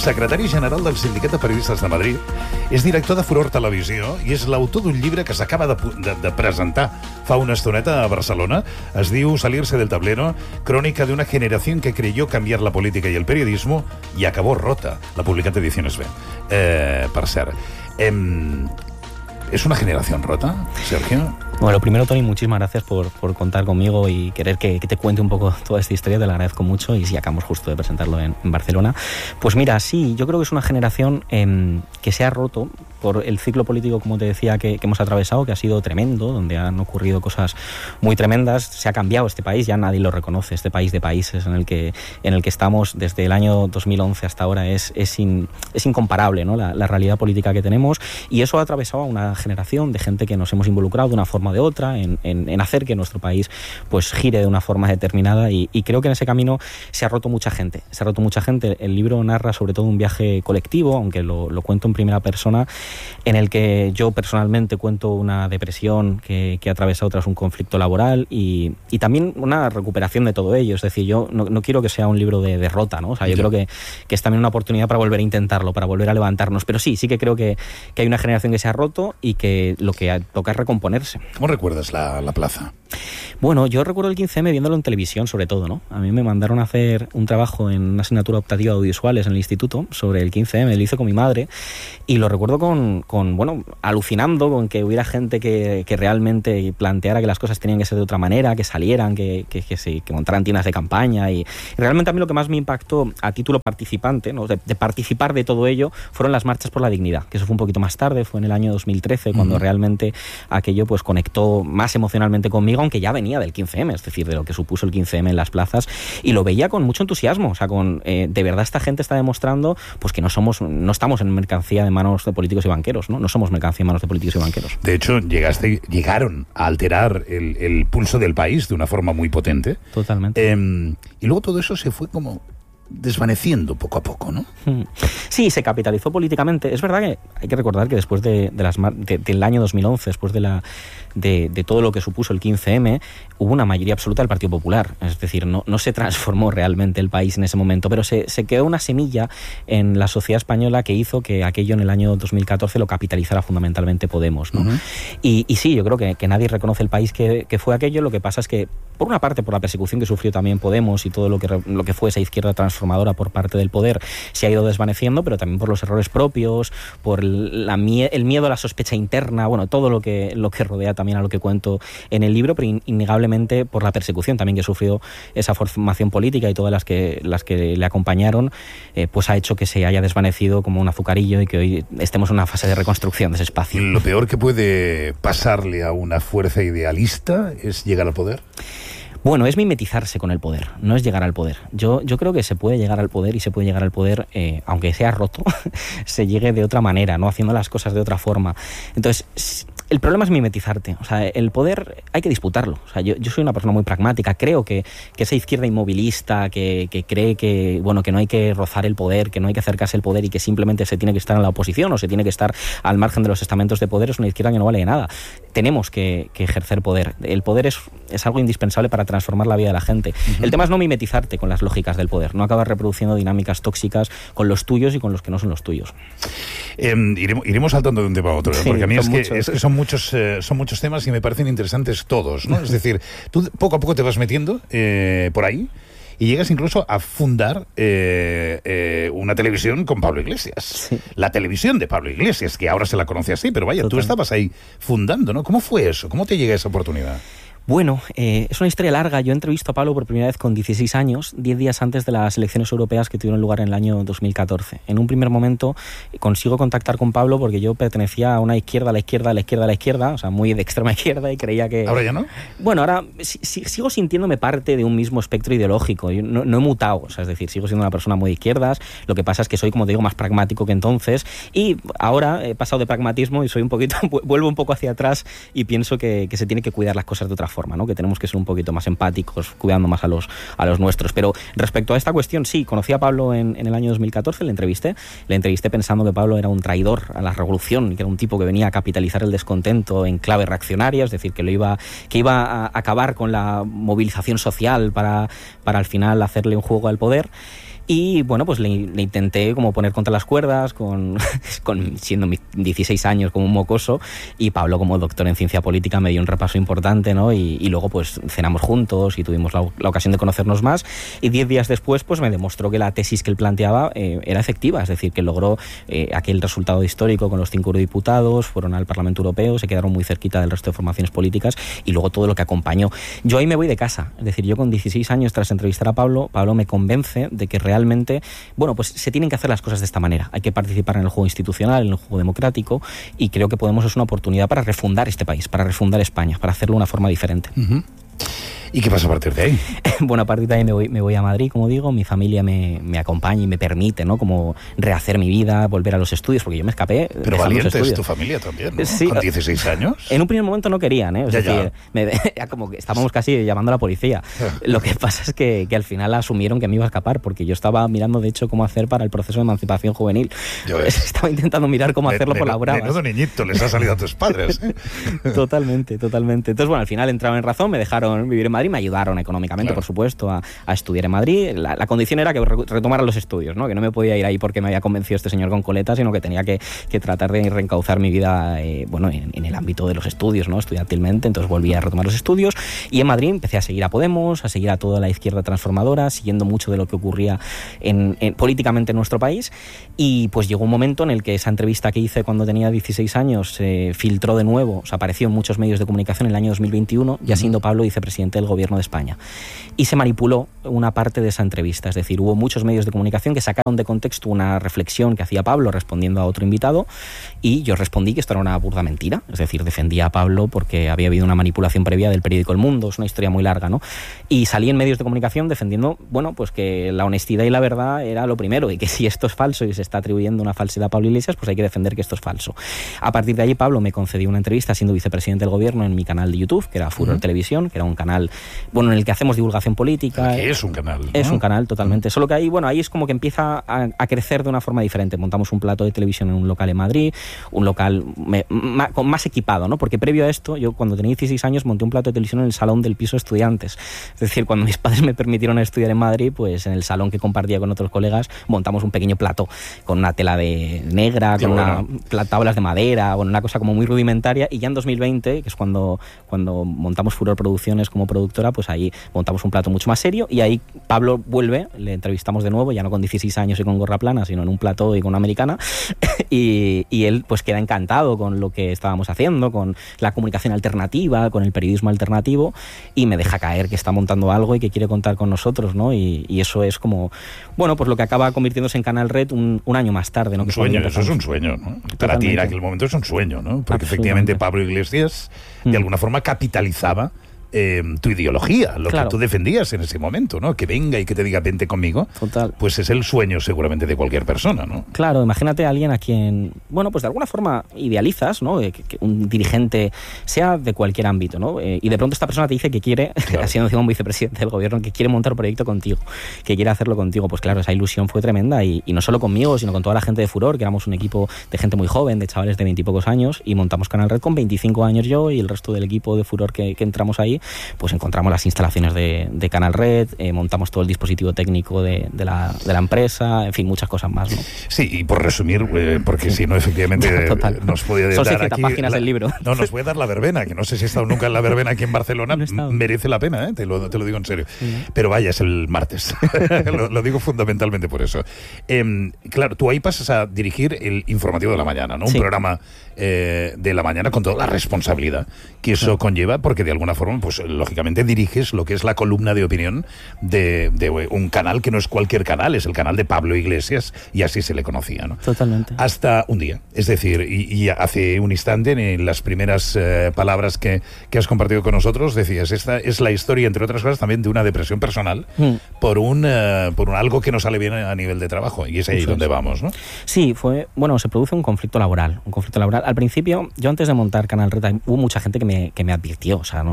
secretari general del Sindicat de Periodistes de Madrid, és director de Furor Televisió i és l'autor d'un llibre que s'acaba de presentar fa una estoneta a Barcelona. Es diu Salirse del tablero, crónica de una generación que creyó cambiar la política y el periodismo y acabó rota. L'ha publicat Ediciones B. Per cert, ¿es una generación rota, Sergio? Bueno, primero, Toni, muchísimas gracias por contar conmigo y querer que te cuente un poco toda esta historia. Te lo agradezco mucho y sí, acabamos justo de presentarlo en Barcelona. Pues mira, sí, yo creo que es una generación que se ha roto por el ciclo político, como te decía, que hemos atravesado, que ha sido tremendo, donde han ocurrido cosas muy tremendas. Se ha cambiado este país, ya nadie lo reconoce, este país de países en el que estamos desde el año 2011 hasta ahora es incomparable, ¿no? La realidad política que tenemos, y eso ha atravesado a una generación de gente que nos hemos involucrado de una forma o de otra en hacer que nuestro país pues gire de una forma determinada, y creo que en ese camino se ha roto mucha gente. El libro narra sobre todo un viaje colectivo, aunque lo cuento en primera persona, en el que yo personalmente cuento una depresión que he atravesado tras un conflicto laboral y también una recuperación de todo ello. Es decir, yo no quiero que sea un libro de derrota, ¿no? O sea, yo creo que es también una oportunidad para volver a intentarlo, para volver a levantarnos. Pero sí que creo que hay una generación que se ha roto y que lo que toca es recomponerse. ¿Cómo recuerdas la plaza? Bueno, yo recuerdo el 15M viéndolo en televisión, sobre todo, ¿no? A mí me mandaron a hacer un trabajo en una asignatura optativa de audiovisuales en el instituto sobre el 15M, lo hice con mi madre, y lo recuerdo bueno, alucinando con que hubiera gente que realmente planteara que las cosas tenían que ser de otra manera, que salieran, que montaran tiendas de campaña, y realmente a mí lo que más me impactó a título participante, ¿no? de participar de todo ello, fueron las marchas por la dignidad, que eso fue un poquito más tarde, fue en el año 2013, cuando realmente aquello pues conectó más emocionalmente conmigo, aunque ya venía del 15M, es decir, de lo que supuso el 15M en las plazas, y lo veía con mucho entusiasmo. O sea, de verdad esta gente está demostrando pues que no estamos en mercancía de manos de políticos y banqueros, ¿no? No somos mercancía en manos de políticos y banqueros. De hecho, llegaron a alterar el pulso del país de una forma muy potente. Totalmente. Y luego todo eso se fue como desvaneciendo poco a poco, ¿no? Sí, se capitalizó políticamente. Es verdad que hay que recordar que después del año 2011, después de todo lo que supuso el 15M, hubo una mayoría absoluta del Partido Popular. Es decir, no se transformó realmente el país en ese momento, pero se quedó una semilla en la sociedad española que hizo que aquello en el año 2014 lo capitalizara fundamentalmente Podemos, ¿no? Uh-huh. Y sí, yo creo que nadie reconoce el país que fue aquello. Lo que pasa es que, por una parte, por la persecución que sufrió también Podemos y todo lo que fue esa izquierda transformadora por parte del poder, se ha ido desvaneciendo, pero también por los errores propios, por el miedo a la sospecha interna, bueno, todo lo que rodea también a lo que cuento en el libro, pero innegablemente por la persecución también que sufrió esa formación política y todas las que le acompañaron, pues ha hecho que se haya desvanecido como un azucarillo y que hoy estemos en una fase de reconstrucción de ese espacio. ¿Lo peor que puede pasarle a una fuerza idealista es llegar al poder? Bueno, es mimetizarse con el poder, no es llegar al poder. Yo creo que se puede llegar al poder, y se puede llegar al poder, aunque sea roto, se llegue de otra manera, ¿no? Haciendo las cosas de otra forma. Entonces, el problema es mimetizarte. O sea, el poder hay que disputarlo. O sea, yo soy una persona muy pragmática. Creo que esa izquierda inmovilista que cree que no hay que rozar el poder, que no hay que acercarse al poder y que simplemente se tiene que estar en la oposición o se tiene que estar al margen de los estamentos de poder, es una izquierda que no vale de nada. Tenemos que ejercer poder. El poder es algo indispensable para transformar la vida de la gente. Uh-huh. El tema es no mimetizarte con las lógicas del poder, no acabar reproduciendo dinámicas tóxicas con los tuyos y con los que no son los tuyos. Iremos saltando de un tema a otro, sí, porque a mí es que son muchos temas y me parecen interesantes todos, ¿no? Es decir, tú poco a poco te vas metiendo por ahí y llegas incluso a fundar una televisión con Pablo Iglesias. Sí. La televisión de Pablo Iglesias, que ahora se la conoce así, pero vaya, Total. Tú estabas ahí fundando, ¿no? ¿Cómo fue eso? ¿Cómo te llega esa oportunidad? Bueno, es una historia larga. Yo entrevisto a Pablo por primera vez con 16 años, 10 días antes de las elecciones europeas que tuvieron lugar en el año 2014. En un primer momento consigo contactar con Pablo porque yo pertenecía a una izquierda, o sea, muy de extrema izquierda, y creía que... ¿Ahora ya no? Bueno, ahora sigo sintiéndome parte de un mismo espectro ideológico. Yo no he mutado, o sea, es decir, sigo siendo una persona muy de izquierdas. Lo que pasa es que soy, como te digo, más pragmático que entonces, y ahora he pasado de pragmatismo y vuelvo un poco hacia atrás y pienso que se tiene que cuidar las cosas de otra forma, ¿no? Que tenemos que ser un poquito más empáticos, cuidando más a los nuestros. Pero respecto a esta cuestión, sí, conocí a Pablo en el año 2014, le entrevisté pensando que Pablo era un traidor a la revolución y que era un tipo que venía a capitalizar el descontento en clave reaccionaria, es decir, que iba a acabar con la movilización social para al final hacerle un juego al poder. Y bueno, pues le intenté como poner contra las cuerdas, siendo 16 años como un mocoso, y Pablo, como doctor en ciencia política, me dio un repaso importante, ¿no? Y luego pues cenamos juntos y tuvimos la ocasión de conocernos más, y 10 días después pues me demostró que la tesis que él planteaba era efectiva, es decir, que logró aquel resultado histórico con los 5 eurodiputados, fueron al Parlamento Europeo, se quedaron muy cerquita del resto de formaciones políticas, y luego todo lo que acompañó. Yo ahí me voy de casa, es decir, yo con 16 años, tras entrevistar a Pablo me convence de que realmente, bueno, pues se tienen que hacer las cosas de esta manera, hay que participar en el juego institucional, en el juego democrático, y creo que Podemos es una oportunidad para refundar este país, para refundar España, para hacerlo de una forma diferente. Uh-huh. ¿Y qué pasa a partir de ahí? Bueno, a partir de ahí me voy a Madrid, como digo, mi familia me acompaña y me permite, ¿no? Como rehacer mi vida, volver a los estudios, porque yo me escapé. Pero valiente es tu familia también, ¿no? Sí, con 16 años. En un primer momento no querían, ¿eh? Ya como que estábamos casi llamando a la policía. Lo que pasa es que al final asumieron que me iba a escapar, porque yo estaba mirando, de hecho, cómo hacer para el proceso de emancipación juvenil. Estaba intentando mirar cómo hacerlo por las bravas. Menudo niñito les ha salido a tus padres, ¿eh? Totalmente. Entonces, bueno, al final entraron en razón, me dejaron vivir en Madrid, me ayudaron económicamente, claro, por supuesto, a estudiar en Madrid. La condición era que retomara los estudios, ¿no? Que no me podía ir ahí porque me había convencido este señor con coleta, sino que tenía que tratar de reencauzar mi vida en el ámbito de los estudios, ¿no? Estudiantilmente. Entonces volví a retomar los estudios, y en Madrid empecé a seguir a Podemos, a seguir a toda la izquierda transformadora, siguiendo mucho de lo que ocurría políticamente en nuestro país. Y pues llegó un momento en el que esa entrevista que hice cuando tenía 16 años se filtró de nuevo, o sea, apareció en muchos medios de comunicación en el año 2021, ya siendo Pablo vicepresidente del Gobierno de España. Y se manipuló una parte de esa entrevista, es decir, hubo muchos medios de comunicación que sacaron de contexto una reflexión que hacía Pablo respondiendo a otro invitado, y yo respondí que esto era una burda mentira, es decir, defendía a Pablo porque había habido una manipulación previa del periódico El Mundo, es una historia muy larga, ¿no? Y salí en medios de comunicación defendiendo, bueno, pues que la honestidad y la verdad era lo primero, y que si esto es falso y se está atribuyendo una falsedad a Pablo Iglesias, pues hay que defender que esto es falso. A partir de ahí, Pablo me concedió una entrevista siendo vicepresidente del Gobierno en mi canal de YouTube, que era Furor Televisión, que era un canal, bueno, en el que hacemos divulgación política. Que es un canal, ¿no? Es un canal, totalmente. Solo que ahí, bueno, ahí es como que empieza a crecer de una forma diferente. Montamos un plato de televisión en un local en Madrid, un local más equipado, ¿no? Porque previo a esto, yo cuando tenía 16 años monté un plato de televisión en el salón del piso de estudiantes. Es decir, cuando mis padres me permitieron estudiar en Madrid, pues en el salón que compartía con otros colegas, montamos un pequeño plato con una tela de negra, con tablas de madera, bueno, una cosa como muy rudimentaria. Y ya en 2020, que es cuando montamos Furor Producciones como productora, pues ahí montamos un plato mucho más serio, y ahí Pablo vuelve, le entrevistamos de nuevo, ya no con 16 años y con gorra plana, sino en un plató y con una americana, y él pues queda encantado con lo que estábamos haciendo, con la comunicación alternativa, con el periodismo alternativo, y me deja caer que está montando algo y que quiere contar con nosotros, ¿no? Y eso es como, bueno, pues lo que acaba convirtiéndose en Canal Red un año más tarde, ¿no? Un sueño, eso es un sueño, ¿no? Para ti en aquel momento es un sueño, ¿no? Porque efectivamente Pablo Iglesias de alguna forma capitalizaba tu ideología, lo que tú defendías en ese momento, ¿no? Que venga y que te diga vente conmigo. Total. Pues es el sueño seguramente de cualquier persona, ¿no? Claro, imagínate a alguien a quien, bueno, pues de alguna forma idealizas, ¿no? Que un dirigente sea de cualquier ámbito, ¿no? Y de pronto esta persona te dice que quiere, siendo encima un vicepresidente del gobierno, que quiere montar un proyecto contigo, que quiere hacerlo contigo. Pues claro, esa ilusión fue tremenda, y no solo conmigo, sino con toda la gente de Furor, que éramos un equipo de gente muy joven, de chavales de 20 y pocos años, y montamos Canal Red con 25 años yo, y el resto del equipo de Furor que entramos ahí, pues encontramos las instalaciones de Canal Red, montamos todo el dispositivo técnico de la empresa, en fin, muchas cosas más, ¿no? Sí, y por resumir, porque si no, efectivamente, nos puede dar aquí páginas del libro. No, nos puede dar la verbena, que no sé si he estado nunca en la verbena aquí en Barcelona, merece la pena, te lo digo en serio. Sí. Pero vaya, es el martes. lo digo fundamentalmente por eso. Claro, tú ahí pasas a dirigir el informativo de la mañana, ¿no? Un programa de la mañana con toda la responsabilidad que eso conlleva, porque de alguna forma, pues lógicamente diriges lo que es la columna de opinión de un canal que no es cualquier canal, es el canal de Pablo Iglesias, y así se le conocía, ¿no? Totalmente. Hasta un día, es decir, y hace un instante, en las primeras palabras que has compartido con nosotros, decías, esta es la historia, entre otras cosas, también de una depresión personal por algo que no sale bien a nivel de trabajo, y es ahí donde vamos, ¿no? Sí, se produce un conflicto laboral. Al principio, yo antes de montar Canal Red, hubo mucha gente que me advirtió, o sea, ¿no? Que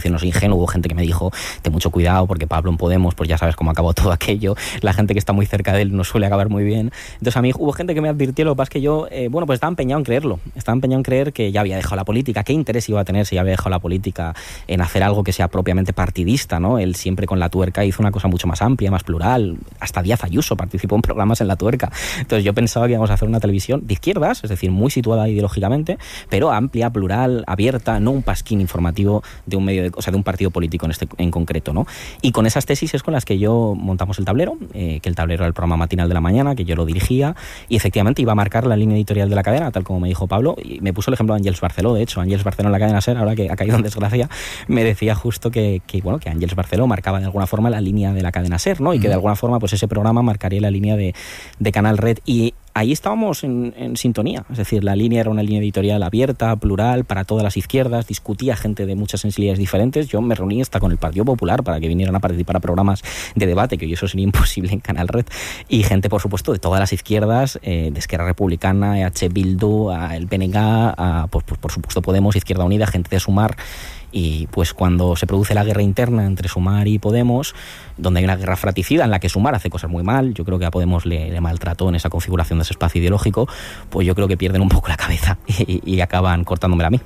decir, no soy ingenuo, hubo gente que me dijo, ten mucho cuidado porque Pablo en Podemos, pues ya sabes cómo acabó todo aquello, la gente que está muy cerca de él no suele acabar muy bien. Entonces a mí hubo gente que me advirtió, lo que pasa es que yo, pues estaba empeñado en creerlo, estaba empeñado en creer que ya había dejado la política. ¿Qué interés iba a tener si ya había dejado la política en hacer algo que sea propiamente partidista, ¿no? Él siempre con La Tuerca hizo una cosa mucho más amplia, más plural, hasta Díaz Ayuso participó en programas en La Tuerca. Entonces yo pensaba que íbamos a hacer una televisión de izquierdas, es decir, muy situada ideológicamente, pero amplia, plural, abierta, no un pasquín informativo de un medio, de un partido político en concreto, ¿no? Y con esas tesis es con las que yo montamos el tablero, que el tablero era el programa matinal de la mañana, que yo lo dirigía, y efectivamente iba a marcar la línea editorial de la cadena, tal como me dijo Pablo, y me puso el ejemplo de Àngels Barceló. De hecho, Àngels Barceló en la cadena SER, ahora que ha caído en desgracia, me decía justo que Àngels Barceló marcaba de alguna forma la línea de la cadena SER, ¿no? Y que de alguna forma pues ese programa marcaría la línea de Canal Red. Y ahí estábamos en sintonía, es decir, la línea era una línea editorial abierta, plural, para todas las izquierdas, discutía gente de muchas sensibilidades diferentes. Yo me reuní hasta con el Partido Popular para que vinieran a participar a programas de debate, que hoy eso sería imposible en Canal Red, y gente, por supuesto, de todas las izquierdas, de Esquerra Republicana, EH Bildu, el PNG, pues, por supuesto Podemos, Izquierda Unida, gente de Sumar. Y pues cuando se produce la guerra interna entre Sumar y Podemos, donde hay una guerra fratricida en la que Sumar hace cosas muy mal, yo creo que a Podemos le maltrató en esa configuración de ese espacio ideológico, pues yo creo que pierden un poco la cabeza y acaban cortándomela a mí.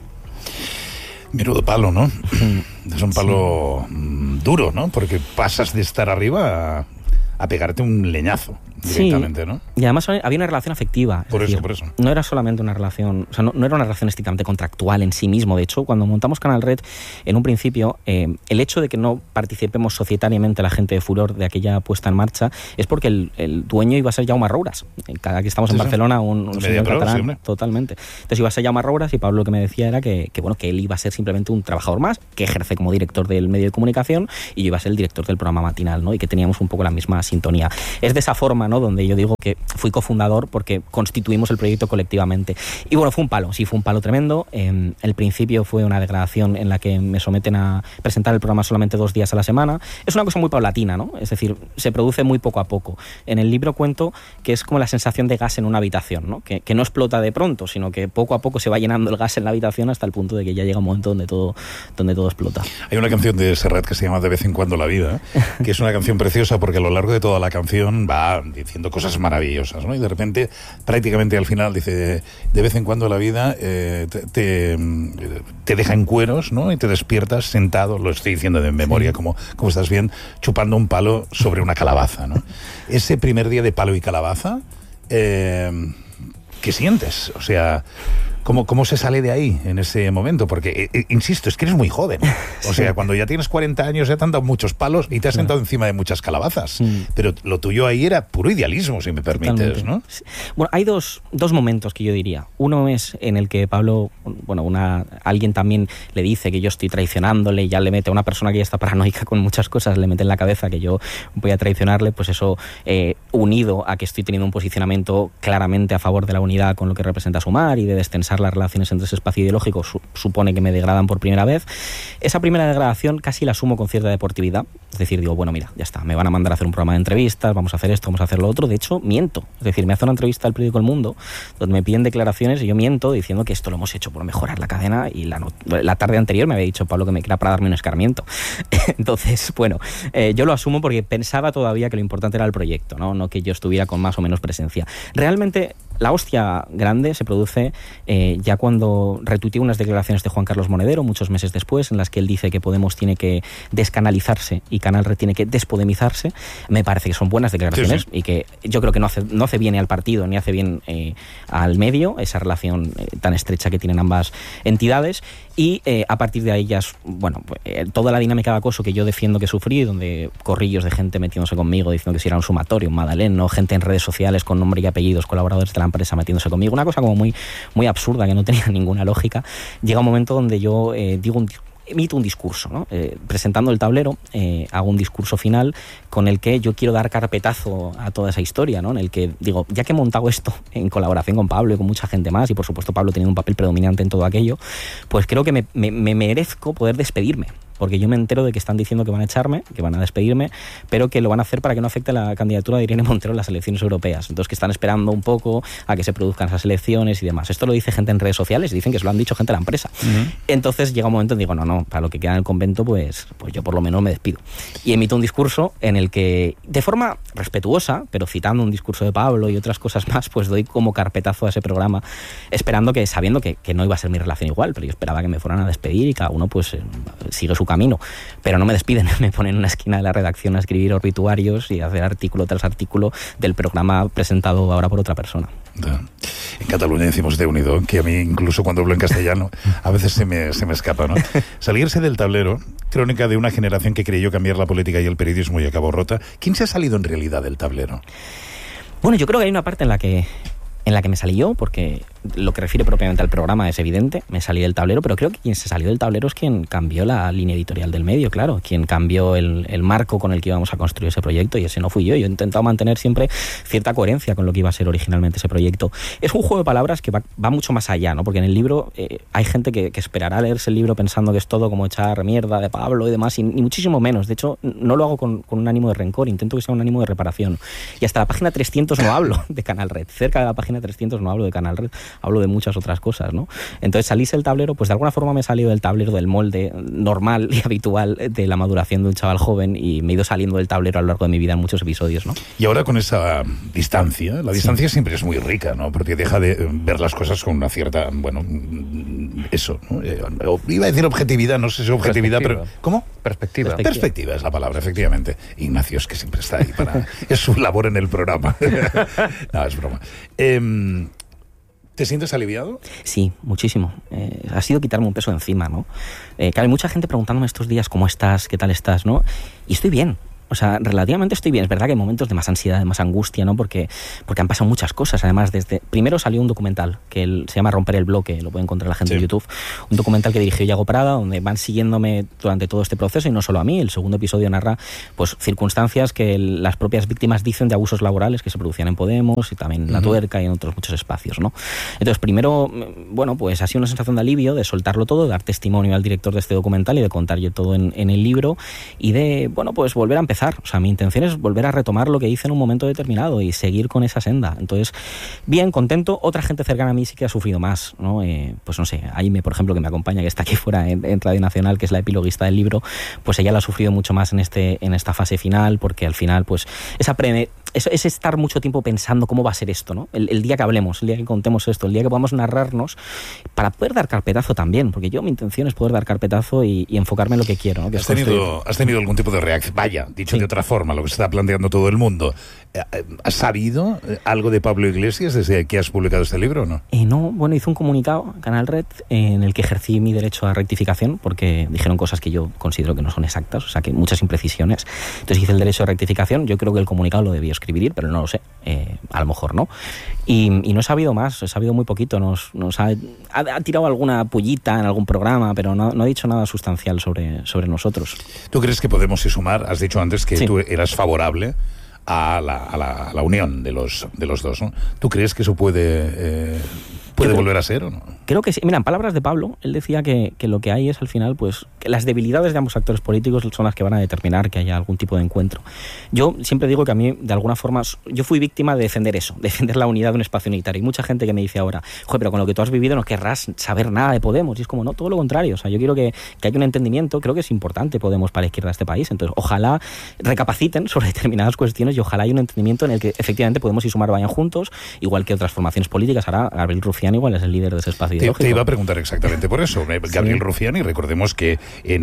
Menudo palo, ¿no? Es un palo duro, ¿no? Porque pasas de estar arriba a pegarte un leñazo directamente, sí, ¿no? Y además había una relación afectiva. Por eso. No era solamente una relación, o sea, no era una relación estrictamente contractual en sí mismo. De hecho, cuando montamos Canal Red, en un principio, el hecho de que no participemos societariamente la gente de Furor de aquella puesta en marcha es porque el dueño iba a ser Jaume Rouras. Cada que estamos en Barcelona, un señor catalán, sí, totalmente. Entonces iba a ser Jaume Rouras y Pablo lo que me decía era que él iba a ser simplemente un trabajador más, que ejerce como director del medio de comunicación, y yo iba a ser el director del programa matinal, ¿no? Y que teníamos un poco la misma sintonía. Es de esa forma, ¿no?, donde yo digo que fui cofundador porque constituimos el proyecto colectivamente. Y bueno, fue un palo tremendo. El principio fue una degradación en la que me someten a presentar el programa solamente 2 días a la semana. Es una cosa muy paulatina, ¿no? Es decir, se produce muy poco a poco. En el libro cuento que es como la sensación de gas en una habitación, ¿no? Que no explota de pronto, sino que poco a poco se va llenando el gas en la habitación hasta el punto de que ya llega un momento donde todo explota. Hay una canción de Serrat que se llama De vez en cuando la vida, que es una canción preciosa porque a lo largo de toda la canción va diciendo cosas maravillosas, ¿no? Y de repente, prácticamente al final dice, de vez en cuando la vida te deja en cueros, ¿no? Y te despiertas sentado, lo estoy diciendo de memoria, sí, como estás bien, chupando un palo sobre una calabaza, ¿no? Ese primer día de palo y calabaza, ¿qué sientes? O sea, ¿cómo se sale de ahí en ese momento? Porque, insisto, es que eres muy joven. O sea, cuando ya tienes 40 años ya te han dado muchos palos y te has sentado encima de muchas calabazas. Pero lo tuyo ahí era puro idealismo, si me permites, ¿no? Sí. Bueno, hay dos momentos que yo diría. Uno es en el que Pablo, alguien también le dice que yo estoy traicionándole y ya le mete a una persona que ya está paranoica con muchas cosas, le mete en la cabeza que yo voy a traicionarle, pues eso, unido a que estoy teniendo un posicionamiento claramente a favor de la unidad con lo que representa Sumar y de destensar las relaciones entre ese espacio ideológico, supone que me degradan por primera vez. Esa primera degradación casi la asumo con cierta deportividad, es decir, digo, bueno, mira, ya está, me van a mandar a hacer un programa de entrevistas, vamos a hacer esto, vamos a hacer lo otro. De hecho, miento, es decir, me hace una entrevista al periódico El Mundo donde me piden declaraciones y yo miento diciendo que esto lo hemos hecho por mejorar la cadena, y la tarde anterior me había dicho Pablo que me era para darme un escarmiento. Entonces, bueno, yo lo asumo porque pensaba todavía que lo importante era el proyecto, no que yo estuviera con más o menos presencia. Realmente la hostia grande se produce ya cuando retuiteé unas declaraciones de Juan Carlos Monedero muchos meses después, en las que él dice que Podemos tiene que descanalizarse y Canal Red tiene que despodemizarse. Me parece que son buenas declaraciones, sí, y que yo creo que no hace bien al partido ni hace bien al medio esa relación tan estrecha que tienen ambas entidades. Y a partir de ahí ya toda la dinámica de acoso que yo defiendo que sufrí, donde corrillos de gente metiéndose conmigo diciendo que si era un sumatorio, un Madalén, ¿no? Gente en redes sociales con nombre y apellidos, colaboradores de la empresa metiéndose conmigo, una cosa como muy, muy absurda que no tenía ninguna lógica. Llega un momento donde yo emito un discurso, ¿no? Presentando el tablero, hago un discurso final con el que yo quiero dar carpetazo a toda esa historia, ¿no? En el que digo, ya que he montado esto en colaboración con Pablo y con mucha gente más, y por supuesto Pablo teniendo un papel predominante en todo aquello, pues creo que me merezco poder despedirme. porque yo me entero de que están diciendo que van a echarme, que van a despedirme, pero que lo van a hacer para que no afecte la candidatura de Irene Montero en las elecciones europeas. Entonces, que están esperando un poco a que se produzcan esas elecciones y demás. Esto lo dice gente en redes sociales, dicen que se lo han dicho gente de la empresa. Entonces llega un momento y digo, no, para lo que queda en el convento, pues yo por lo menos me despido. Y emito un discurso en el que, de forma respetuosa, pero citando un discurso de Pablo y otras cosas más, pues doy como carpetazo a ese programa, sabiendo que no iba a ser mi relación igual, pero yo esperaba que me fueran a despedir y cada uno pues sigue su camino. Pero no me despiden, me ponen en una esquina de la redacción a escribir obituarios y a hacer artículo tras artículo del programa presentado ahora por otra persona. En Cataluña decimos de unido, que a mí incluso cuando hablo en castellano a veces se me escapa, ¿no? Salirse del tablero, crónica de una generación que creyó cambiar la política y el periodismo y acabó rota. ¿Quién se ha salido en realidad del tablero? Bueno, yo creo que hay una parte en la que me salí yo, porque lo que refiere propiamente al programa es evidente, me salí del tablero, pero creo que quien se salió del tablero es quien cambió la línea editorial del medio, claro, quien cambió el marco con el que íbamos a construir ese proyecto, y ese no fui yo. Yo he intentado mantener siempre cierta coherencia con lo que iba a ser originalmente ese proyecto. Es un juego de palabras que va mucho más allá, ¿no? Porque en el libro hay gente que esperará leerse el libro pensando que es todo como echar mierda de Pablo y demás, y muchísimo menos. De hecho, no lo hago con un ánimo de rencor, intento que sea un ánimo de reparación. Y hasta la página 300 no hablo de Canal Red, cerca de la página 300 no hablo de Canal Red, hablo de muchas otras cosas, ¿no? Entonces, salirse del tablero, pues de alguna forma me he salido del tablero, del molde normal y habitual de la maduración de un chaval joven, y me he ido saliendo del tablero a lo largo de mi vida en muchos episodios, ¿no? Y ahora con esa distancia, la distancia siempre es muy rica, ¿no? Porque deja de ver las cosas con una cierta, bueno, eso, ¿no? Iba a decir objetividad, no sé si objetividad, pero... ¿Cómo? Perspectiva es la palabra, efectivamente. Ignacio es que siempre está ahí es su labor en el programa. No, es broma. ¿Te sientes aliviado? Sí, muchísimo. Ha sido quitarme un peso encima, ¿no? Claro, hay mucha gente preguntándome estos días cómo estás, qué tal estás, ¿no? Y estoy bien. O sea, relativamente estoy bien. Es verdad que hay momentos de más ansiedad, de más angustia, ¿no? Porque han pasado muchas cosas. Además, primero salió un documental que se llama Romper el Bloque, lo puede encontrar la gente en YouTube. Un documental que dirigió Yago Prada, donde van siguiéndome durante todo este proceso, y no solo a mí. El segundo episodio narra pues circunstancias que las propias víctimas dicen de abusos laborales que se producían en Podemos y también en La Tuerca y en otros muchos espacios, ¿no? Entonces, primero, bueno, pues ha sido una sensación de alivio, de soltarlo todo, de dar testimonio al director de este documental y de contar yo todo en el libro, y de, bueno, pues volver a empezar. O sea, mi intención es volver a retomar lo que hice en un momento determinado y seguir con esa senda. Entonces, bien, contento. Otra gente cercana a mí sí que ha sufrido más, ¿no? Pues no sé, Aime, por ejemplo, que me acompaña, que está aquí fuera en Radio Nacional, que es la epiloguista del libro, pues ella la ha sufrido mucho más en esta fase final, porque al final, pues, es estar mucho tiempo pensando cómo va a ser esto, ¿no? El día que hablemos, el día que contemos esto, el día que podamos narrarnos, para poder dar carpetazo también, porque mi intención es poder dar carpetazo y enfocarme en lo que quiero, ¿no? Que ¿Has tenido algún tipo de reacción? Vaya, dicho de otra forma, lo que se está planteando todo el mundo. ¿Has sabido algo de Pablo Iglesias desde que has publicado este libro o no? No, bueno, hice un comunicado a Canal Red en el que ejercí mi derecho a rectificación, porque dijeron cosas que yo considero que no son exactas, o sea, que muchas imprecisiones. Entonces hice el derecho de rectificación. Yo creo que el comunicado lo debí escribir, pero no lo sé, a lo mejor no. Y no he sabido más, he sabido muy poquito. Nos ha tirado alguna pullita en algún programa, pero no ha dicho nada sustancial sobre nosotros. ¿Tú crees que podemos sumar? Has dicho antes que tú eras favorable a la unión de los dos, ¿no? ¿Tú crees que eso puede volver a ser o no? Creo que sí. Mira, en palabras de Pablo, él decía que lo que hay es al final, pues, que las debilidades de ambos actores políticos son las que van a determinar que haya algún tipo de encuentro. Yo siempre digo que a mí, de alguna forma, yo fui víctima de defender eso, defender la unidad de un espacio unitario. Y mucha gente que me dice ahora, joder, pero con lo que tú has vivido no querrás saber nada de Podemos. Y es como, no, todo lo contrario. O sea, yo quiero que haya un entendimiento. Creo que es importante Podemos para la izquierda de este país. Entonces, ojalá recapaciten sobre determinadas cuestiones y ojalá haya un entendimiento en el que efectivamente Podemos y Sumar vayan juntos, igual que otras formaciones políticas. Ahora Gabriel Rufián igual es el líder de ese espacio ideológico. Te iba a preguntar exactamente por eso. Gabriel Rufián, y recordemos que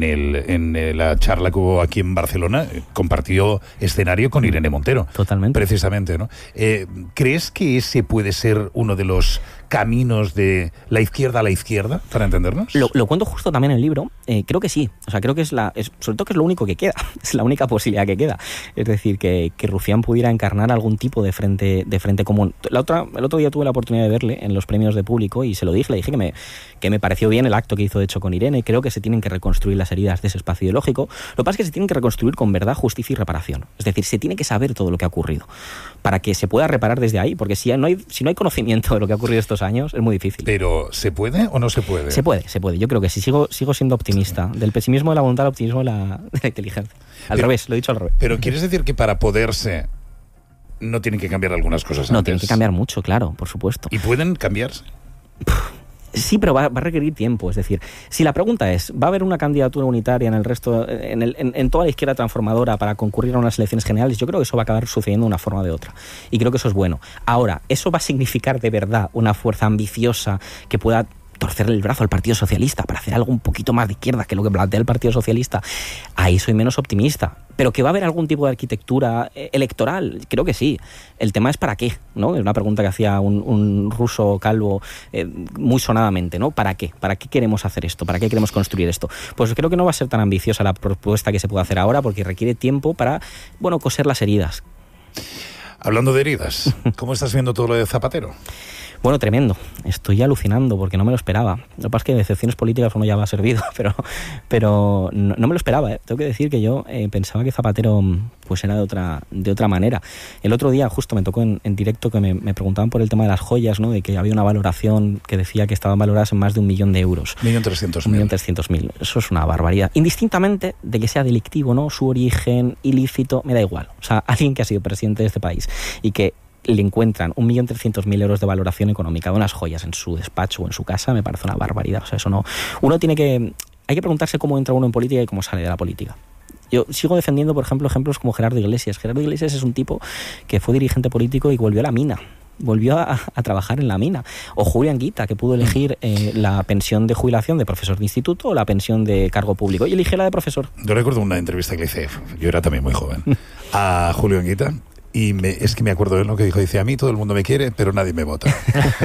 en la charla que hubo aquí en Barcelona compartió escenario con Irene Montero. Totalmente. Precisamente, ¿no? ¿Crees que ese puede ser uno de los caminos de la izquierda a la izquierda, para entendernos? Lo cuento justo también en el libro. Creo que sí. O sea, creo que sobre todo que es lo único que queda. Es la única posibilidad que queda. Es decir, que Rufián pudiera encarnar algún tipo de frente común. El otro día tuve la oportunidad de verle en los premios de público y se lo dije. Le dije que me pareció bien el acto que hizo, de hecho, con Irene. Creo que se tienen que reconstruir las heridas de ese espacio ideológico. Lo que pasa es que se tienen que reconstruir con verdad, justicia y reparación. Es decir, se tiene que saber todo lo que ha ocurrido para que se pueda reparar desde ahí. Porque si no hay conocimiento de lo que ha ocurrido estos años, es muy difícil. ¿Pero se puede o no se puede? Se puede. Yo creo que sí, sigo siendo optimista. Del pesimismo de la voluntad al optimismo de la inteligencia. Al revés, lo he dicho al revés. Pero ¿quieres decir que para poderse no tienen que cambiar algunas cosas antes? No, tienen que cambiar mucho, claro, por supuesto. ¿Y pueden cambiarse? Sí, pero va a requerir tiempo. Es decir, si la pregunta es, ¿va a haber una candidatura unitaria en el resto, en toda la izquierda transformadora para concurrir a unas elecciones generales? Yo creo que eso va a acabar sucediendo de una forma o de otra. Y creo que eso es bueno. Ahora, ¿eso va a significar de verdad una fuerza ambiciosa que pueda torcerle el brazo al Partido Socialista para hacer algo un poquito más de izquierda que lo que plantea el Partido Socialista? Ahí soy menos optimista. Pero que va a haber algún tipo de arquitectura electoral, creo que sí. El tema es para qué, ¿no? Es una pregunta que hacía un ruso calvo muy sonadamente, ¿no? ¿Para qué? ¿Para qué queremos hacer esto? ¿Para qué queremos construir esto? Pues creo que no va a ser tan ambiciosa la propuesta que se puede hacer ahora, porque requiere tiempo para, bueno, coser las heridas. Hablando de heridas, ¿cómo estás viendo todo lo de Zapatero? Bueno, tremendo. Estoy alucinando porque no me lo esperaba. Lo que pasa es que de decepciones políticas uno ya va servido, pero no me lo esperaba. Tengo que decir que yo pensaba que Zapatero pues era de otra manera. El otro día justo me tocó en directo que me preguntaban por el tema de las joyas, ¿no? De que había una valoración que decía que estaban valoradas en más de 1.000.000 euros. 1.300.000. 1.300.000. Eso es una barbaridad. Indistintamente de que sea delictivo, ¿no? Su origen, ilícito, me da igual. O sea, alguien que ha sido presidente de este país y que le encuentran 1.300.000 euros de valoración económica de unas joyas en su despacho o en su casa, me parece una barbaridad. O sea, eso no. Hay que preguntarse cómo entra uno en política y cómo sale de la política. Yo sigo defendiendo, por ejemplo, ejemplos como Gerardo Iglesias. Gerardo Iglesias es un tipo que fue dirigente político y volvió a la mina. Volvió a trabajar en la mina. O Julián Guita, que pudo elegir la pensión de jubilación de profesor de instituto o la pensión de cargo público. Y eligió la de profesor. Yo recuerdo una entrevista que le hice, yo era también muy joven, a Julián Guita. Y es que me acuerdo de lo que dijo. Dice, a mí todo el mundo me quiere, pero nadie me vota.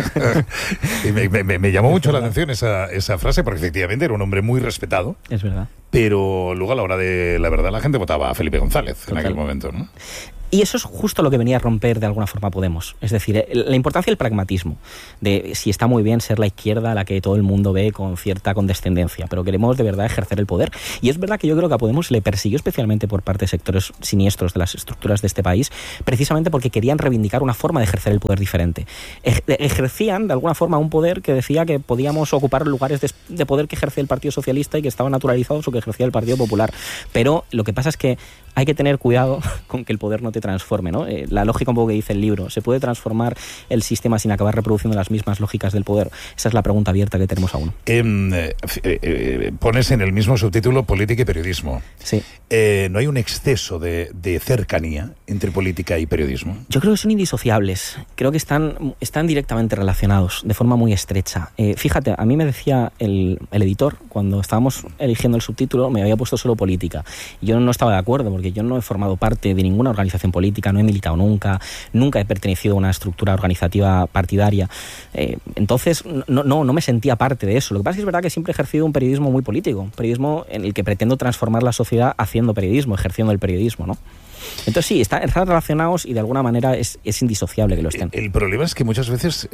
Y me llamó mucho la atención esa frase, porque efectivamente era un hombre muy respetado. Es verdad. Pero luego a la hora de la verdad la gente votaba a Felipe González. Total. En aquel momento, ¿no? Y eso es justo lo que venía a romper de alguna forma Podemos. Es decir, la importancia del pragmatismo, de si está muy bien ser la izquierda a la que todo el mundo ve con cierta condescendencia, pero queremos de verdad ejercer el poder. Y es verdad que yo creo que a Podemos le persiguió especialmente por parte de sectores siniestros de las estructuras de este país, precisamente porque querían reivindicar una forma de ejercer el poder diferente. Ejercían de alguna forma un poder que decía que podíamos ocupar lugares de poder que ejercía el Partido Socialista y que estaban naturalizados o que ejercía el Partido Popular. Pero lo que pasa es que hay que tener cuidado con que el poder no te transforme, ¿no? La lógica un poco que dice el libro, ¿se puede transformar el sistema sin acabar reproduciendo las mismas lógicas del poder? Esa es la pregunta abierta que tenemos aún. Pones en el mismo subtítulo política y periodismo. Sí. ¿No hay un exceso de cercanía entre política y periodismo? Yo creo que son indisociables. Creo que están directamente relacionados, de forma muy estrecha. Fíjate, a mí me decía el editor, cuando estábamos eligiendo el subtítulo, me había puesto solo política. Y yo no estaba de acuerdo, porque yo no he formado parte de ninguna organización política, no he militado nunca he pertenecido a una estructura organizativa partidaria. Entonces, no me sentía parte de eso. Lo que pasa es que es verdad que siempre he ejercido un periodismo muy político, un periodismo en el que pretendo transformar la sociedad haciendo periodismo, ejerciendo el periodismo, ¿no? Entonces sí, están relacionados y de alguna manera es indisociable que lo estén. El problema es que muchas veces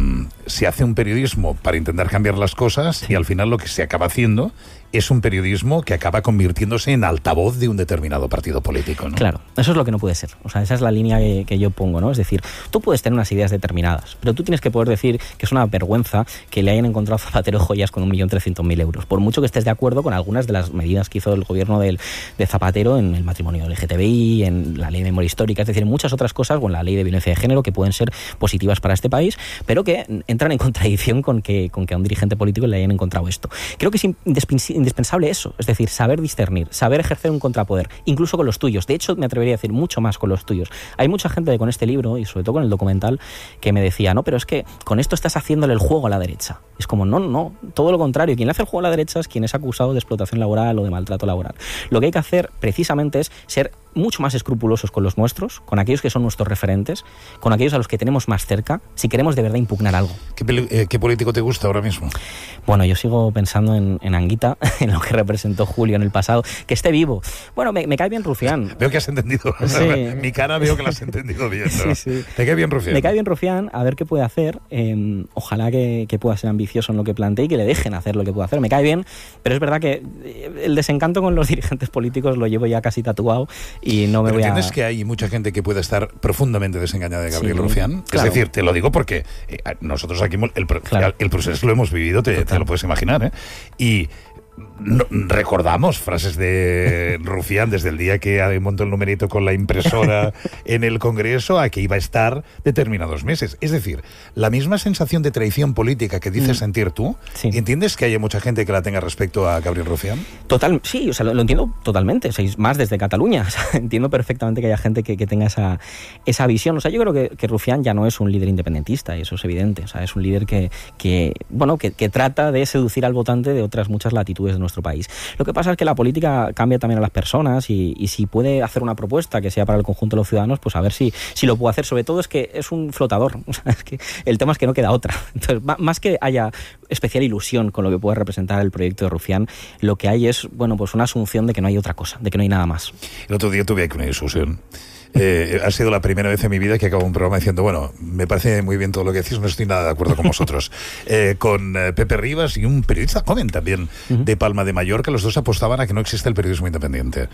se hace un periodismo para intentar cambiar las cosas y al final lo que se acaba haciendo es un periodismo que acaba convirtiéndose en altavoz de un determinado partido político, ¿no? Claro, eso es lo que no puede ser. O sea, esa es la línea que yo pongo, ¿no? Es decir, tú puedes tener unas ideas determinadas, pero tú tienes que poder decir que es una vergüenza que le hayan encontrado a Zapatero joyas con 1.300.000 euros. Por mucho que estés de acuerdo con algunas de las medidas que hizo el gobierno de Zapatero en el matrimonio LGTBI, en la ley de memoria histórica, es decir, en muchas otras cosas, o en la ley de violencia de género, que pueden ser positivas para este país, pero que entran en contradicción con que a un dirigente político le hayan encontrado esto. Creo que es indispensable eso, es decir, saber discernir, saber ejercer un contrapoder, incluso con los tuyos. De hecho, me atrevería a decir mucho más con los tuyos. Hay mucha gente con este libro, y sobre todo con el documental, que me decía, no, pero es que con esto estás haciéndole el juego a la derecha. Es como, no, todo lo contrario. Quien le hace el juego a la derecha es quien es acusado de explotación laboral o de maltrato laboral. Lo que hay que hacer precisamente es ser mucho más escrupulosos con los nuestros, con aquellos que son nuestros referentes, con aquellos a los que tenemos más cerca, si queremos de verdad impugnar algo. ¿Qué político te gusta ahora mismo? Bueno, yo sigo pensando en Anguita, en lo que representó Julio en el pasado, que esté vivo. Bueno, me cae bien Rufián. Veo que has entendido. Sí. Mi cara veo que lo has entendido bien, ¿no? Sí. ¿Te cae bien Rufián? Me cae bien Rufián, a ver qué puede hacer. Ojalá que pueda ser ambicioso en lo que plantee y que le dejen hacer lo que pueda hacer. Me cae bien, pero es verdad que el desencanto con los dirigentes políticos lo llevo ya casi tatuado y no me voy a... ¿Entiendes que hay mucha gente que puede estar profundamente desengañada de Gabriel Rufián? Claro. Es decir, te lo digo porque nosotros aquí el proceso lo hemos vivido, te lo puedes imaginar, ¿eh? Y recordamos frases de Rufián desde el día que montó el numerito con la impresora en el Congreso a que iba a estar determinados meses. Es decir, la misma sensación de traición política que dices sentir tú, ¿entiendes que haya mucha gente que la tenga respecto a Gabriel Rufián? Sí, o sea, lo entiendo totalmente, o sea, más desde Cataluña, o sea, entiendo perfectamente que haya gente que tenga esa visión. O sea, yo creo que Rufián ya no es un líder independentista, y eso es evidente. O sea, es un líder que trata de seducir al votante de otras muchas latitudes de nuestro país. Lo que pasa es que la política cambia también a las personas y si puede hacer una propuesta que sea para el conjunto de los ciudadanos, pues a ver si lo puede hacer. Sobre todo es que es un flotador. O sea, es que el tema es que no queda otra. Entonces, más que haya especial ilusión con lo que puede representar el proyecto de Rufián, lo que hay es, pues una asunción de que no hay otra cosa, de que no hay nada más. El otro día tuve aquí una discusión. Ha sido la primera vez en mi vida que acabo un programa diciendo, me parece muy bien todo lo que decís, no estoy nada de acuerdo con vosotros. Con Pepe Rivas y un periodista joven también de Palma de Mallorca, los dos apostaban a que no existe el periodismo independiente.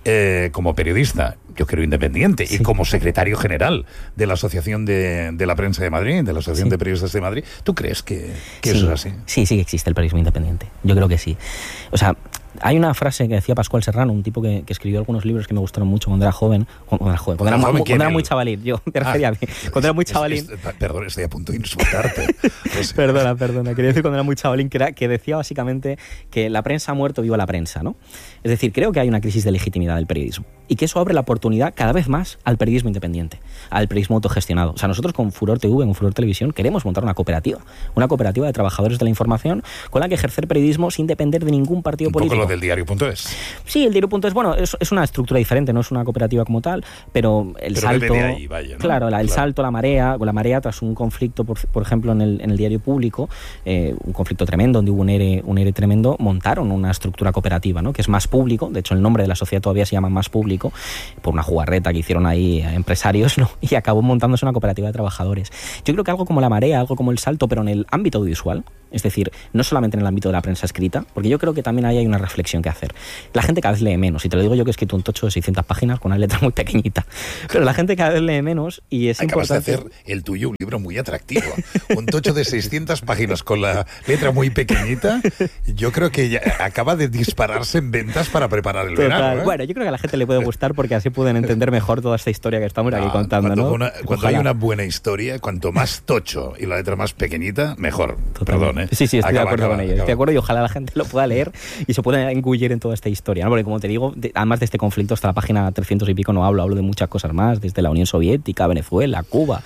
Como periodista, yo creo independiente, y como secretario general de la Asociación de la Prensa de Madrid, de la Asociación de Periodistas de Madrid, ¿tú crees que eso es así? Sí que existe el periodismo independiente. Yo creo que sí. O sea, hay una frase que decía Pascual Serrano, un tipo que escribió algunos libros que me gustaron mucho cuando era joven. Cuando era muy chavalín. Yo me refería a mí. Cuando era muy chavalín. Perdón, estoy a punto de insultarte. Perdona. Quería decir cuando era muy chavalín que decía básicamente que la prensa ha muerto, viva la prensa, ¿no? Es decir, creo que hay una crisis de legitimidad del periodismo y que eso abre la oportunidad cada vez más al periodismo independiente, al periodismo autogestionado. O sea, nosotros con Furor TV, con Furor Televisión, queremos montar una cooperativa de trabajadores de la información con la que ejercer periodismo sin depender de ningún partido político. Un poco lo del diario.es. Sí, el diario.es, es una estructura diferente, no es una cooperativa como tal, pero salto... de ahí, vaya, ¿no? Claro, el salto, la marea tras un conflicto, por ejemplo, en el diario público, un conflicto tremendo, donde hubo un ERE tremendo, montaron una estructura cooperativa, ¿no? Que es Más Público. De hecho, el nombre de la sociedad todavía se llama Más Público, por una jugarreta que hicieron ahí empresarios, ¿no? Y acabó montándose una cooperativa de trabajadores. Yo creo que algo como la marea, algo como el salto, pero en el ámbito audiovisual, es decir, no solamente en el ámbito de la prensa escrita, porque yo creo que también ahí hay una reflexión que hacer. La gente cada vez lee menos, y te lo digo yo que he escrito un tocho de 600 páginas con una letra muy pequeñita, pero la gente cada vez lee menos y es Acabas importante... de hacer el tuyo un libro muy atractivo, un tocho de 600 páginas con la letra muy pequeñita. Yo creo que ya acaba de dispararse en ventas para preparar el verano, ¿eh? Bueno, yo creo que a la gente le puede gustar porque así pueden entender mejor toda esta historia que estamos aquí contando, cuando hay una buena historia, cuanto más tocho y la letra más pequeñita, mejor. Totalmente. Perdón, ¿eh? Sí, estoy de acuerdo con ello. Estoy de acuerdo y ojalá la gente lo pueda leer y se pueda engullir en toda esta historia, ¿no? Porque como te digo, además de este conflicto, hasta la página 300 y pico no hablo de muchas cosas más, desde la Unión Soviética, Venezuela, Cuba.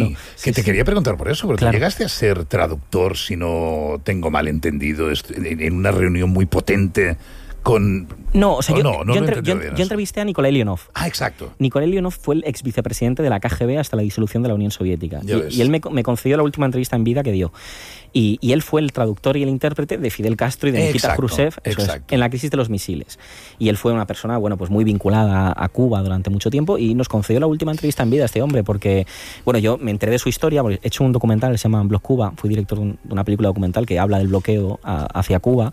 Te quería preguntar por eso, porque tú llegaste a ser traductor, si no tengo mal entendido, en una reunión muy potente con... No, o sea, yo entrevisté a Nikolai Leonov. Ah, exacto. Nikolai Leonov fue el ex vicepresidente de la KGB hasta la disolución de la Unión Soviética. Y él me concedió la última entrevista en vida que dio. Y él fue el traductor y el intérprete de Fidel Castro y de Nikita Khrushchev en la crisis de los misiles. Y él fue una persona, pues muy vinculada a Cuba durante mucho tiempo y nos concedió la última entrevista en vida a este hombre porque, yo me enteré de su historia, porque he hecho un documental que se llama Block Cuba, fui director de una película documental que habla del bloqueo hacia Cuba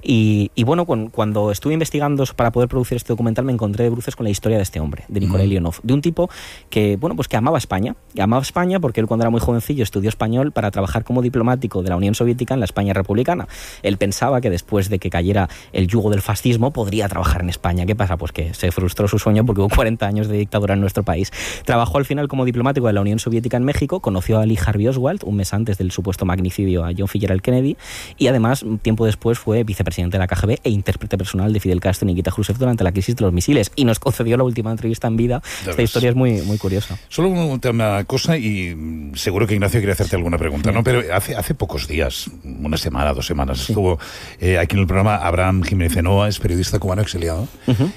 y cuando estuve investigando para poder producir este documental me encontré de bruces con la historia de este hombre, de Nikolai Leonov, de un tipo que, que amaba España porque él cuando era muy jovencillo estudió español para trabajar como diplomático de la Unión Soviética en la España republicana. Él pensaba que después de que cayera el yugo del fascismo podría trabajar en España. ¿Qué pasa? Pues que se frustró su sueño porque hubo 40 años de dictadura en nuestro país. Trabajó al final como diplomático de la Unión Soviética en México, conoció a Lee Harvey Oswald un mes antes del supuesto magnicidio a John Fitzgerald Kennedy y además tiempo después fue vicepresidente de la KGB e intérprete personal de Fidel Castro y Nikita Khrushchev durante la crisis de los misiles y nos concedió la última entrevista en vida. Esta historia es muy, muy curiosa. Solo una cosa y seguro que Ignacio quiere hacerte alguna pregunta, ¿no? Pero hace pocos días, una semana, 2 semanas, estuvo aquí en el programa Abraham Jiménez Enoa, es periodista cubano exiliado.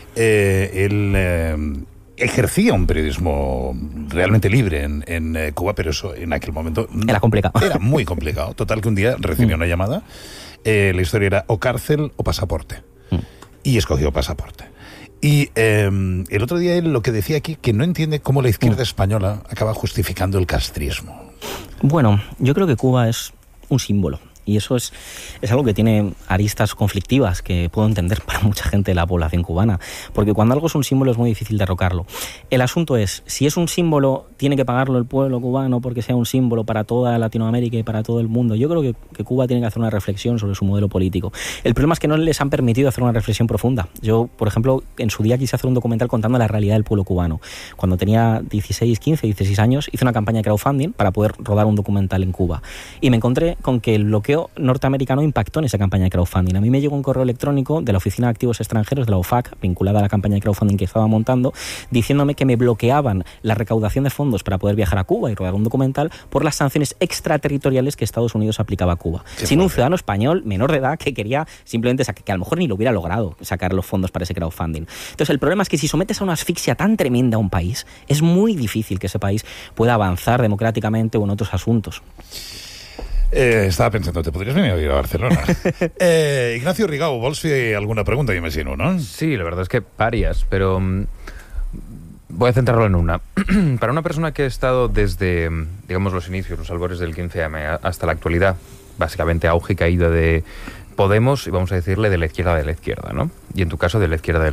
Él ejercía un periodismo realmente libre en Cuba, pero eso en aquel momento era complicado. Era muy complicado. Total que un día recibió una llamada. La historia era o cárcel o pasaporte. Y escogió pasaporte. Y el otro día él lo que decía aquí, que no entiende cómo la izquierda española acaba justificando el castrismo. Bueno, yo creo que Cuba es un símbolo. Y eso es algo que tiene aristas conflictivas que puedo entender para mucha gente de la población cubana, porque cuando algo es un símbolo es muy difícil derrocarlo. El asunto es, si es un símbolo, ¿tiene que pagarlo el pueblo cubano porque sea un símbolo para toda Latinoamérica y para todo el mundo? Yo creo que Cuba tiene que hacer una reflexión sobre su modelo político. El problema es que no les han permitido hacer una reflexión profunda. Yo, por ejemplo, en su día quise hacer un documental contando la realidad del pueblo cubano. Cuando tenía 16 años, hice una campaña de crowdfunding para poder rodar un documental en Cuba. Y me encontré con que el bloqueo norteamericano impactó en esa campaña de crowdfunding. A mí me llegó un correo electrónico de la Oficina de Activos Extranjeros, de la OFAC, vinculada a la campaña de crowdfunding que estaba montando, diciéndome que me bloqueaban la recaudación de fondos para poder viajar a Cuba y rodar un documental por las sanciones extraterritoriales que Estados Unidos aplicaba a Cuba. Sin un ciudadano español menor de edad que quería simplemente que a lo mejor ni lo hubiera logrado sacar los fondos para ese crowdfunding. Entonces, el problema es que si sometes a una asfixia tan tremenda a un país, es muy difícil que ese país pueda avanzar democráticamente o en otros asuntos. Estava pensando, te podries venir a vivir a Barcelona. Ignacio Rigau, vols fer alguna pregunta, imagino, ¿no? Sí, la verdad es que varias, pero voy a centrarlo en una. Para una persona que ha estado desde, digamos, los inicios, los albores del 15M hasta la actualidad, básicamente auge y caída de Podemos, y vamos a decirle de la izquierda, ¿no? Y en tu caso, de la izquierda.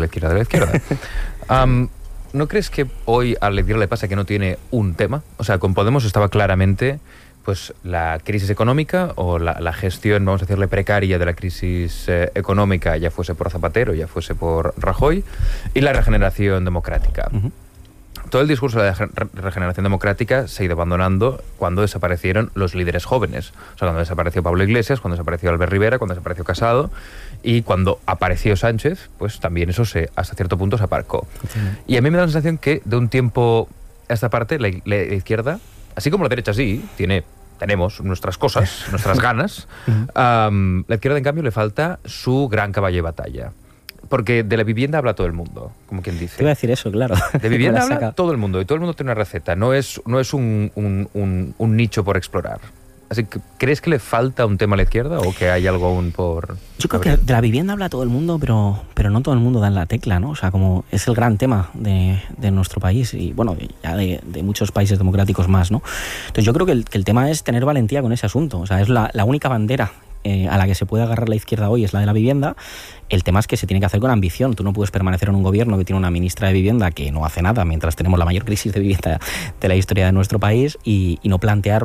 ¿No crees que hoy a la izquierda le pasa que no tiene un tema? O sea, con Podemos estaba claramente pues la crisis económica o la gestión, vamos a decirle, precaria de la crisis económica, ya fuese por Zapatero, ya fuese por Rajoy, y la regeneración democrática. Uh-huh. Todo el discurso de la regeneración democrática se ha ido abandonando cuando desaparecieron los líderes jóvenes. O sea, cuando desapareció Pablo Iglesias, cuando desapareció Albert Rivera, cuando desapareció Casado, y cuando apareció Sánchez, pues también eso hasta cierto punto se aparcó. Sí. Y a mí me da la sensación que de un tiempo a esta parte la izquierda, así como la derecha sí, tenemos nuestras cosas, nuestras ganas, la izquierda en cambio le falta su gran caballo de batalla. Porque de la vivienda habla todo el mundo, como quien dice. Te iba a decir eso, claro. De vivienda habla todo el mundo, y todo el mundo tiene una receta. No es un nicho por explorar. Así que, ¿crees que le falta un tema a la izquierda o que hay algo aún por...? Yo creo que de la vivienda habla todo el mundo, pero no todo el mundo da en la tecla, ¿no? O sea, como es el gran tema de nuestro país y, bueno, ya de muchos países democráticos más, ¿no? Entonces yo creo que el tema es tener valentía con ese asunto. O sea, es la única bandera a la que se puede agarrar la izquierda hoy, es la de la vivienda. El tema es que se tiene que hacer con ambición. Tú no puedes permanecer en un gobierno que tiene una ministra de vivienda que no hace nada mientras tenemos la mayor crisis de vivienda de la historia de nuestro país y no plantear